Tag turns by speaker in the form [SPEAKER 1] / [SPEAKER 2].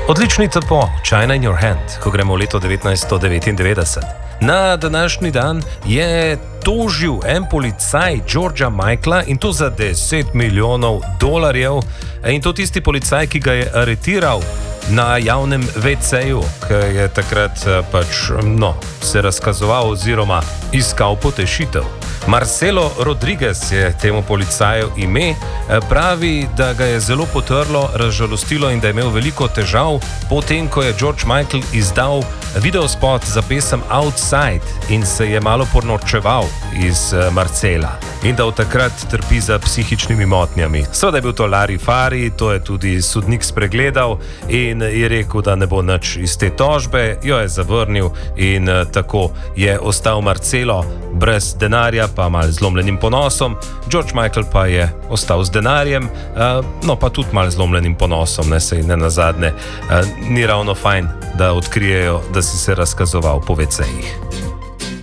[SPEAKER 1] Odličnica po China in Your Hand, ko gremo v leto 1999. Na današnji dan je tožil en policaj Georgea Michaela in to za $10 milijonov. In to tisti policaj, ki ga je aretiral na javnem WC-ju, ki je takrat se razkazoval oziroma iskal potešitev. Marcelo Rodriguez je temu policaju ime, pravi, da ga je zelo potrlo, razžalostilo in da je imel veliko težav, potem ko je George Michael izdal videospot za pesem Outside in se je malo pornorčeval iz Marcela in da od takrat trpi za psihičnimi motnjami. Seveda je bil to larifari, to je tudi sodnik spregledal in je rekel, da ne bo nič iz te tožbe, jo je zavrnil in tako je ostal Marcelo brez denarja, pa malo zlomljenim ponosom, George Michael pa je ostal z denarjem, pa tudi malo zlomljenim ponosom, ne nazadnje. Ni ravno fajn, da odkrijejo, da si se razkazoval po WC-jih.